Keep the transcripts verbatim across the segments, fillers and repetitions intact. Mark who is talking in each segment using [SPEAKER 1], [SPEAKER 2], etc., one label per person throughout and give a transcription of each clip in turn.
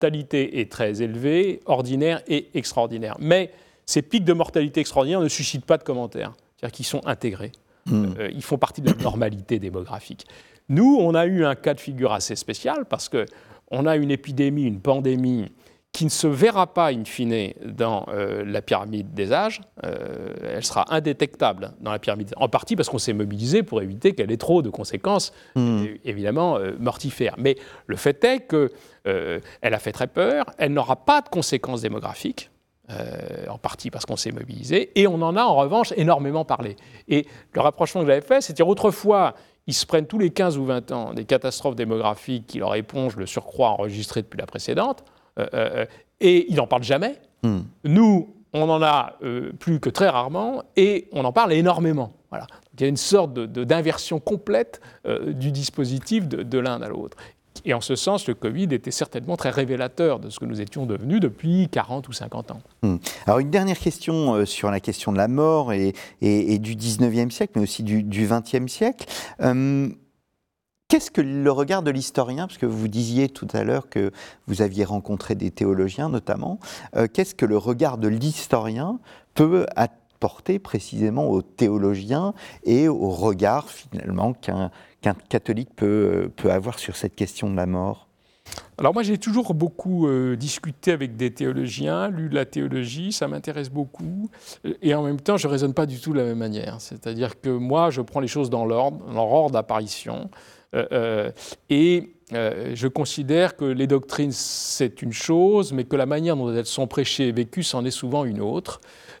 [SPEAKER 1] mortalité est très élevée, ordinaire et extraordinaire. Mais ces pics de mortalité extraordinaire ne suscitent pas de commentaires, c'est-à-dire qu'ils sont intégrés. Mmh. Euh, ils font partie de la normalité démographique. Nous, on a eu un cas de figure assez spécial parce qu'on a une épidémie, une pandémie qui ne se verra pas, in fine, dans euh, la pyramide des âges. Euh, elle sera indétectable dans la pyramide, en partie parce qu'on s'est mobilisé pour éviter qu'elle ait trop de conséquences, mmh. évidemment, euh, mortifères. Mais le fait est qu'elle euh, a fait très peur, elle n'aura pas de conséquences démographiques, euh, en partie parce qu'on s'est mobilisé, et on en a en revanche énormément parlé. Et le rapprochement que j'avais fait, c'est-à-dire autrefois, ils se prennent tous les quinze ou vingt ans des catastrophes démographiques qui leur épongent le surcroît enregistré depuis la précédente, Euh, euh, et ils n'en parlent jamais. Mmh. Nous, on n'en a euh, plus que très rarement et on en parle énormément. Voilà. Donc, il y a une sorte de, de, d'inversion complète euh, du dispositif de, de l'un à l'autre. Et en ce sens, le Covid était certainement très révélateur de ce que nous étions devenus depuis quarante ou cinquante ans.
[SPEAKER 2] Mmh. Alors une dernière question euh, sur la question de la mort et, et, et du dix-neuvième siècle, mais aussi du, du vingtième siècle. Euh, Qu'est-ce que le regard de l'historien, parce que vous disiez tout à l'heure que vous aviez rencontré des théologiens notamment, euh, qu'est-ce que le regard de l'historien peut apporter précisément aux théologiens et au regard finalement qu'un, qu'un catholique peut, peut avoir sur cette question de la mort ?
[SPEAKER 1] Alors moi j'ai toujours beaucoup euh, discuté avec des théologiens, lu la théologie, ça m'intéresse beaucoup, et en même temps je ne raisonne pas du tout de la même manière. C'est-à-dire que moi je prends les choses dans l'ordre, dans leur ordre d'apparition, euh, euh, et euh, je considère que les doctrines c'est une chose, mais que la manière dont elles sont prêchées et vécues c'en est souvent une autre,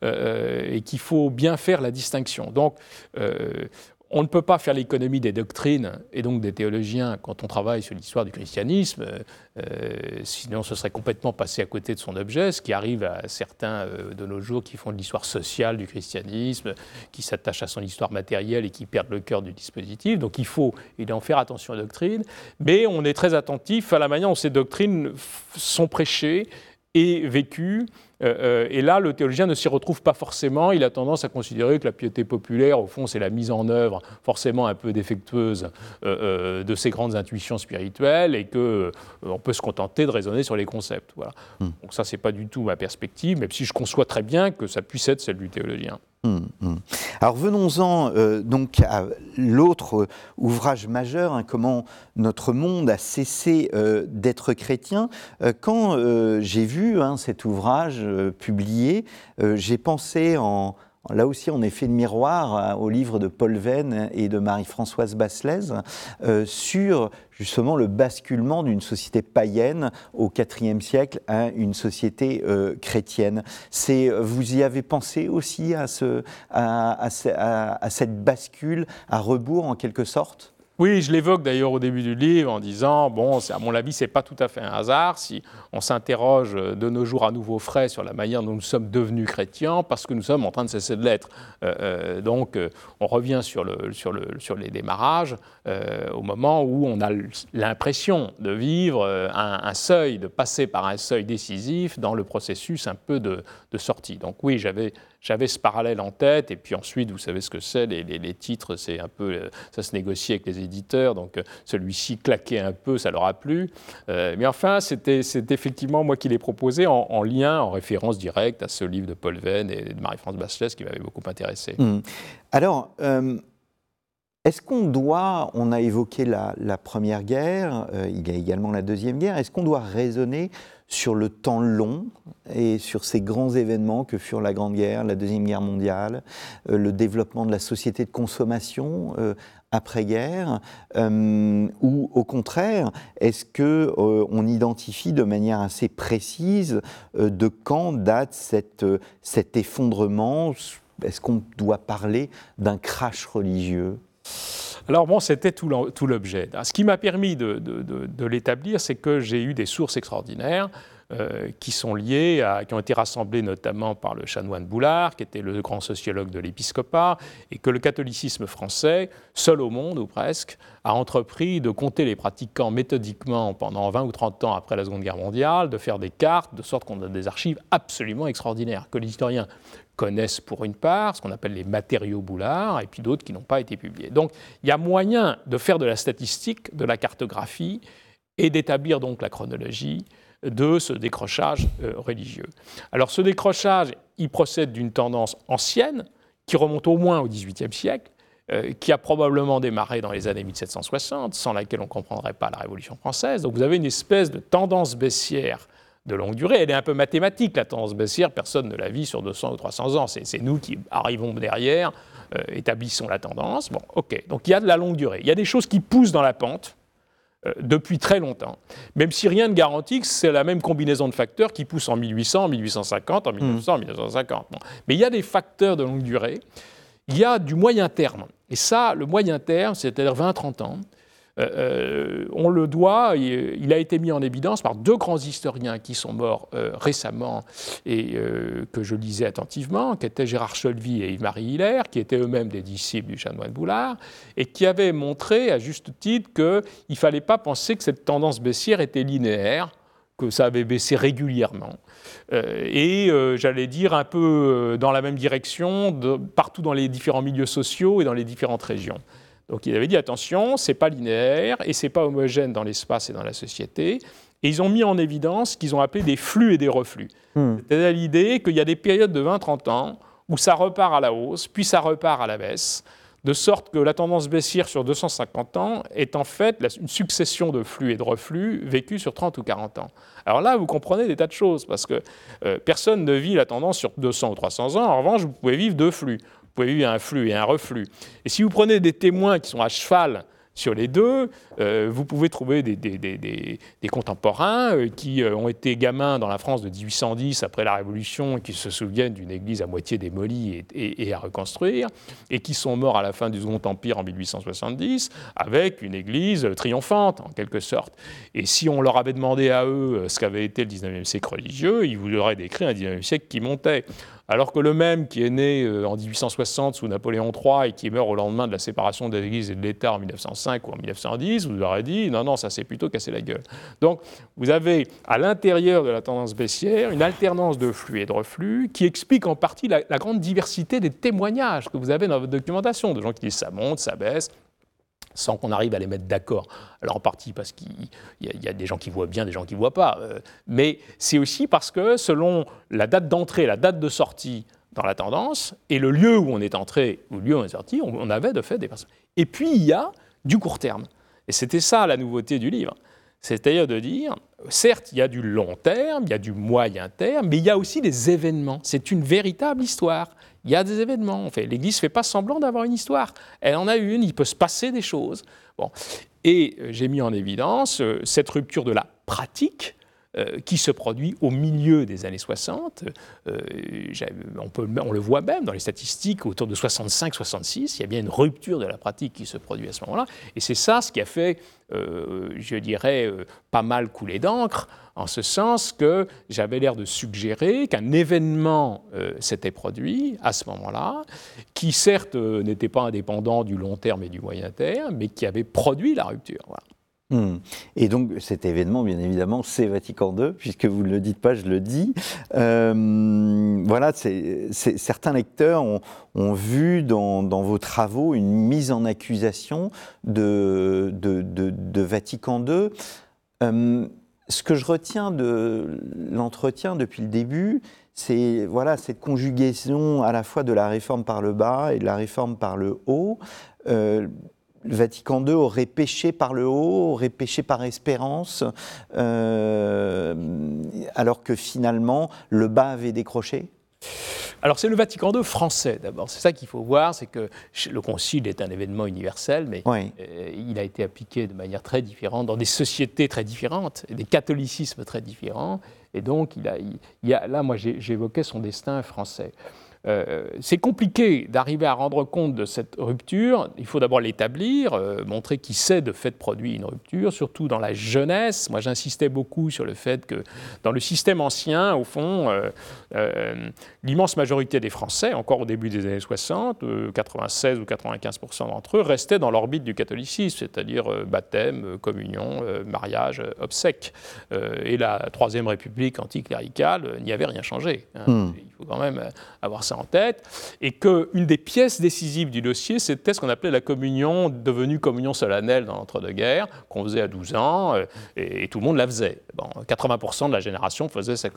[SPEAKER 1] euh, et qu'il faut bien faire la distinction. Donc euh, on ne peut pas faire l'économie des doctrines et donc des théologiens quand on travaille sur l'histoire du christianisme, euh, sinon ce serait complètement passé à côté de son objet, ce qui arrive à certains euh, de nos jours qui font de l'histoire sociale du christianisme, qui s'attachent à son histoire matérielle et qui perdent le cœur du dispositif. Donc il faut en faire attention aux doctrines, mais on est très attentif à la manière dont ces doctrines sont prêchées et vécues. Euh, et là, le théologien ne s'y retrouve pas forcément. Il a tendance à considérer que la piété populaire, au fond, c'est la mise en œuvre forcément un peu défectueuse euh, euh, de ces grandes intuitions spirituelles et qu'on euh, peut se contenter de raisonner sur les concepts. Voilà. Mmh. Donc ça, ce n'est pas du tout ma perspective, même si je conçois très bien que ça puisse être celle du théologien.
[SPEAKER 2] Mmh, mmh. Alors venons-en euh, donc à l'autre ouvrage majeur, hein, comment notre monde a cessé euh, d'être chrétien. Euh, quand euh, j'ai vu hein, cet ouvrage euh, publié, euh, j'ai pensé en là aussi en effet de miroir au livre de Paul Venn et de Marie-Françoise Basselès euh, sur justement le basculement d'une société païenne au quatrième siècle à une société euh, chrétienne. C'est, vous y avez pensé aussi à, ce, à, à, à, à cette bascule à rebours en quelque sorte ?
[SPEAKER 1] Oui, je l'évoque d'ailleurs au début du livre en disant, bon, c'est, à mon avis, ce n'est pas tout à fait un hasard si on s'interroge de nos jours à nouveau frais sur la manière dont nous sommes devenus chrétiens, parce que nous sommes en train de cesser de l'être. Euh, euh, donc, euh, on revient sur, le, sur, le, sur les démarrages euh, au moment où on a l'impression de vivre un, un seuil, de passer par un seuil décisif dans le processus un peu de, de sortie. Donc oui, j'avais... J'avais ce parallèle en tête, et puis ensuite, vous savez ce que c'est, les, les, les titres, c'est un peu, ça se négocie avec les éditeurs, donc celui-ci claquait un peu, ça leur a plu. Euh, mais enfin, c'était, c'était effectivement moi qui l'ai proposé en, en lien, en référence directe à ce livre de Paul Venn et de Marie-France Basselès qui m'avait beaucoup intéressé.
[SPEAKER 2] Mmh. Alors, euh, est-ce qu'on doit, on a évoqué la, la Première Guerre, euh, il y a également la Deuxième Guerre, est-ce qu'on doit raisonner sur le temps long et sur ces grands événements que furent la Grande Guerre, la Deuxième Guerre mondiale, euh, le développement de la société de consommation euh, après-guerre, euh, ou au contraire, est-ce qu'on euh, identifie de manière assez précise euh, de quand date cette, euh, cet effondrement ? Est-ce qu'on doit parler d'un crash religieux ?
[SPEAKER 1] Alors bon, c'était tout l'objet. Ce qui m'a permis de, de, de, de l'établir, c'est que j'ai eu des sources extraordinaires euh, qui sont liées, à, qui ont été rassemblées notamment par le chanoine Boulard, qui était le grand sociologue de l'épiscopat, et que le catholicisme français, seul au monde ou presque, a entrepris de compter les pratiquants méthodiquement pendant vingt ou trente ans après la Seconde Guerre mondiale, de faire des cartes, de sorte qu'on a des archives absolument extraordinaires, que les historiens connaissent pour une part, ce qu'on appelle les matériaux Boulard, et puis d'autres qui n'ont pas été publiés. Donc il y a moyen de faire de la statistique, de la cartographie, et d'établir donc la chronologie de ce décrochage euh, religieux. Alors ce décrochage, il procède d'une tendance ancienne, qui remonte au moins au dix-huitième siècle, euh, qui a probablement démarré dans les années mille sept cent soixante, sans laquelle on ne comprendrait pas la Révolution française. Donc vous avez une espèce de tendance baissière de longue durée. Elle est un peu mathématique, la tendance baissière, personne ne la vit sur deux cents ou trois cents ans. C'est, c'est nous qui arrivons derrière, euh, établissons la tendance. Bon, ok, donc il y a de la longue durée. Il y a des choses qui poussent dans la pente, Euh, depuis très longtemps, même si rien ne garantit que c'est la même combinaison de facteurs qui pousse en mille huit cents, en mille huit cent cinquante, en mille neuf cents, en mille neuf cent cinquante. Bon. Mais il y a des facteurs de longue durée, il y a du moyen terme. Et ça, le moyen terme, c'est-à-dire vingt à trente ans, euh, on le doit, il a été mis en évidence par deux grands historiens qui sont morts euh, récemment et euh, que je lisais attentivement, qui étaient Gérard Cholvy et Yves-Marie Hilaire, qui étaient eux-mêmes des disciples du chanoine Boulard, et qui avaient montré à juste titre qu'il ne fallait pas penser que cette tendance baissière était linéaire, que ça avait baissé régulièrement. Euh, et euh, j'allais dire un peu dans la même direction, de, partout dans les différents milieux sociaux et dans les différentes régions. Donc il avait dit attention, c'est pas linéaire et c'est pas homogène dans l'espace et dans la société. Et ils ont mis en évidence ce qu'ils ont appelé des flux et des reflux. Mmh. C'est-à-dire l'idée qu'il y a des périodes de vingt à trente ans où ça repart à la hausse, puis ça repart à la baisse, de sorte que la tendance baissière sur deux cent cinquante ans est en fait une succession de flux et de reflux vécus sur trente ou quarante ans. Alors là, vous comprenez des tas de choses, parce que euh, personne ne vit la tendance sur deux cents ou trois cents ans. En revanche, vous pouvez vivre deux flux. Vous pouvez vivre un flux et un reflux. Et si vous prenez des témoins qui sont à cheval sur les deux, euh, vous pouvez trouver des, des, des, des, des contemporains euh, qui euh, ont été gamins dans la France de dix-huit cent dix après la Révolution, qui se souviennent d'une église à moitié démolie et, et, et à reconstruire, et qui sont morts à la fin du Second Empire en mille huit cent soixante-dix avec une église triomphante, en quelque sorte. Et si on leur avait demandé à eux ce qu'avait été le dix-neuvième siècle religieux, ils vous auraient décrit un dix-neuvième siècle qui montait. Alors que le même qui est né en dix-huit cent soixante sous Napoléon trois et qui meurt au lendemain de la séparation de l'Église et de l'État en mille neuf cent cinq ou en mille neuf cent dix, vous aurez dit non, non, ça s'est plutôt cassé la gueule. Donc vous avez à l'intérieur de la tendance baissière une alternance de flux et de reflux qui explique en partie la, la grande diversité des témoignages que vous avez dans votre documentation, de gens qui disent ça monte, ça baisse, sans qu'on arrive à les mettre d'accord. Alors en partie parce qu'il y, y a des gens qui voient bien, des gens qui ne voient pas. Euh, mais c'est aussi parce que selon la date d'entrée, la date de sortie dans la tendance, et le lieu où on est entré, ou le lieu où on est sorti, on, on avait de fait des personnes. Et puis il y a du court terme. Et c'était ça la nouveauté du livre. C'est-à-dire de dire, certes, il y a du long terme, il y a du moyen terme, mais il y a aussi des événements. C'est une véritable histoire. Il y a des événements. En fait, l'Église ne fait pas semblant d'avoir une histoire. Elle en a une, il peut se passer des choses. Bon. Et euh, j'ai mis en évidence euh, cette rupture de la pratique euh, qui se produit au milieu des années soixante. Euh, on, peut, on le voit même dans les statistiques, autour de soixante-cinq soixante-six, il y a bien une rupture de la pratique qui se produit à ce moment-là. Et c'est ça ce qui a fait, euh, je dirais, euh, pas mal couler d'encre, en ce sens que j'avais l'air de suggérer qu'un événement euh, s'était produit à ce moment-là, qui certes euh, n'était pas indépendant du long terme et du moyen terme, mais qui avait produit la rupture. Voilà.
[SPEAKER 2] Mmh. Et donc cet événement, bien évidemment, c'est Vatican deux, puisque vous ne le dites pas, je le dis. Euh, voilà, c'est, c'est, certains lecteurs ont, ont vu dans, dans vos travaux une mise en accusation de, de, de, de Vatican deux. Euh, Ce que je retiens de l'entretien depuis le début, c'est voilà, cette conjugaison à la fois de la réforme par le bas et de la réforme par le haut. Euh, le Vatican deux aurait péché par le haut, aurait péché par espérance, euh, alors que finalement le bas avait décroché.
[SPEAKER 1] Alors c'est le Vatican deux français d'abord, c'est ça qu'il faut voir, c'est que le Concile est un événement universel, mais oui. euh, il a été appliqué de manière très différente dans des sociétés très différentes, des catholicismes très différents, et donc il a, il, il y a, là moi j'ai, j'évoquais son destin français. Euh, c'est compliqué d'arriver à rendre compte de cette rupture. Il faut d'abord l'établir, euh, montrer qui s'est de fait produit une rupture, surtout dans la jeunesse. Moi, j'insistais beaucoup sur le fait que dans le système ancien, au fond, euh, euh, l'immense majorité des Français, encore au début des années soixante, euh, quatre-vingt-seize ou quatre-vingt-quinze pour cent d'entre eux, restaient dans l'orbite du catholicisme, c'est-à-dire euh, baptême, euh, communion, euh, mariage, euh, obsèques. Euh, et la Troisième République anticléricale euh, n'y avait rien changé. Hein. Mmh. faut quand même avoir ça en tête, et qu'une des pièces décisives du dossier, c'était ce qu'on appelait la communion, devenue communion solennelle dans l'entre-deux-guerres, qu'on faisait à douze ans, et, et tout le monde la faisait. Bon, quatre-vingts pour cent de la génération faisait sa